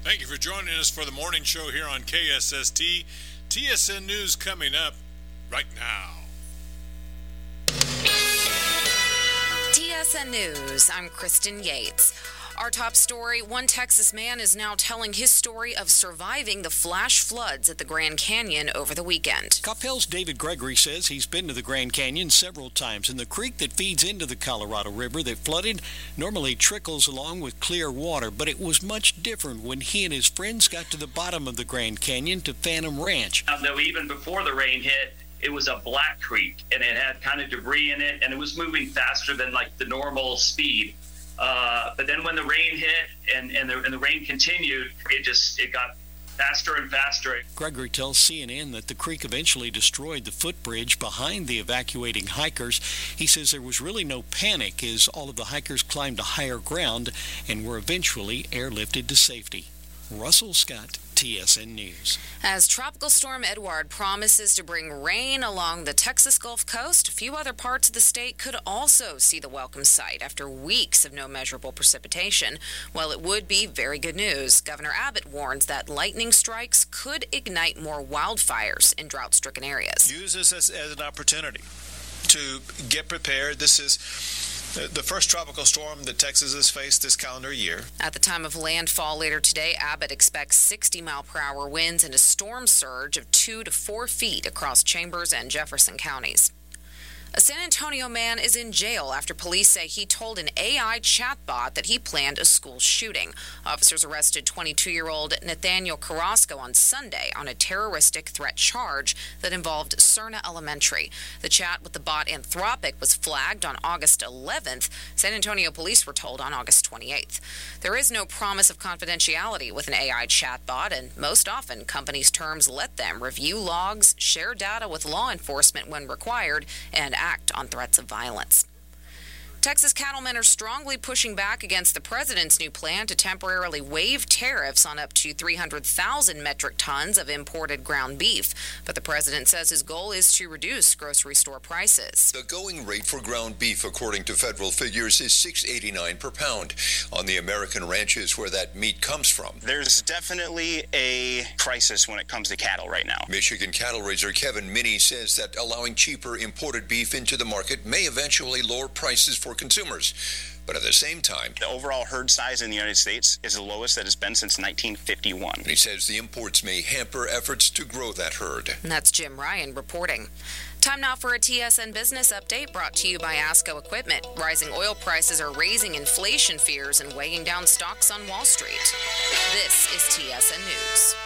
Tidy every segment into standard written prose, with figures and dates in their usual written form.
Thank you for joining us for the morning show here on KSST. TSN News coming up right now. TSN News, I'm Kristen Yates. Our top story, one Texas man is now telling his story of surviving the flash floods at the Grand Canyon over the weekend. Coppell's David Gregory says he's been to the Grand Canyon several times, and the creek that feeds into the Colorado River that flooded normally trickles along with clear water, but it was much different when he and his friends got to the bottom of the Grand Canyon to Phantom Ranch. Though even before the rain hit, it was a black creek, and it had kind of debris in it, and it was moving faster than like the normal speed. But then when the rain hit and the rain continued, it got faster and faster. Gregory tells CNN that the creek eventually destroyed the footbridge behind the evacuating hikers. He says there was really no panic as all of the hikers climbed to higher ground and were eventually airlifted to safety. Russell Scott, TSN News. As Tropical Storm Edward promises to bring rain along the Texas Gulf Coast, a few other parts of the state could also see the welcome sight after weeks of no measurable precipitation. Well, it would be very good news. Governor Abbott warns that lightning strikes could ignite more wildfires in drought-stricken areas. Use this as an opportunity to get prepared. This is the first tropical storm that Texas has faced this calendar year. At the time of landfall later today, Abbott expects 60-mile-per-hour winds and a storm surge of 2 to 4 feet across Chambers and Jefferson counties. A San Antonio man is in jail after police say he told an AI chatbot that he planned a school shooting. Officers arrested 22-year-old Nathaniel Carrasco on Sunday on a terroristic threat charge that involved Cerna Elementary. The chat with the bot Anthropic was flagged on August 11th. San Antonio police were told on August 28th. There is no promise of confidentiality with an AI chatbot, and most often companies' terms let them review logs, share data with law enforcement when required, and act on threats of violence. Texas cattlemen are strongly pushing back against the president's new plan to temporarily waive tariffs on up to 300,000 metric tons of imported ground beef. But the president says his goal is to reduce grocery store prices. The going rate for ground beef, according to federal figures, is $6.89 per pound on the American ranches where that meat comes from. There's definitely a crisis when it comes to cattle right now. Michigan cattle raiser Kevin Minnie says that allowing cheaper imported beef into the market may eventually lower prices for consumers. But at the same time, the overall herd size in the United States is the lowest that it's been since 1951. He says the imports may hamper efforts to grow that herd. And that's Jim Ryan reporting. Time now for a TSN Business Update brought to you by ASCO Equipment. Rising oil prices are raising inflation fears and weighing down stocks on Wall Street. This is TSN News.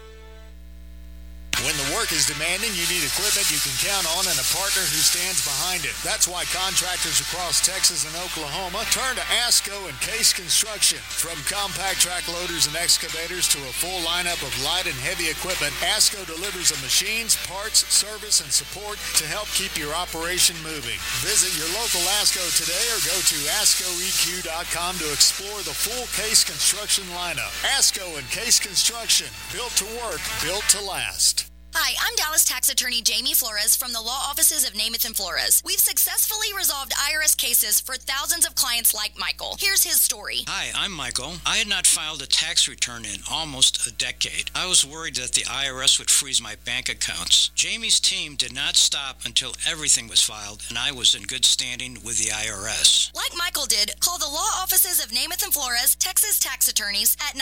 When the work is demanding, you need equipment you can count on and a partner who stands behind it. That's why contractors across Texas and Oklahoma turn to ASCO and Case Construction. From compact track loaders and excavators to a full lineup of light and heavy equipment, ASCO delivers the machines, parts, service, and support to help keep your operation moving. Visit your local ASCO today or go to ASCOEQ.com to explore the full Case Construction lineup. ASCO and Case Construction, built to work, built to last. Hi, I'm Dallas tax attorney Jamie Flores from the law offices of Namath and Flores. We've successfully resolved IRS cases for thousands of clients like Michael. Here's his story. Hi, I'm Michael. I had not filed a tax return in almost a decade. I was worried that the IRS would freeze my bank accounts. Jamie's team did not stop until everything was filed, and I was in good standing with the IRS. Like Michael did, call the law offices of Namath and Flores, Texas tax attorneys at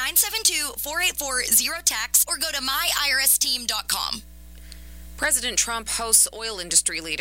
972-484-0TAX or go to myirsteam.com. President Trump hosts oil industry leaders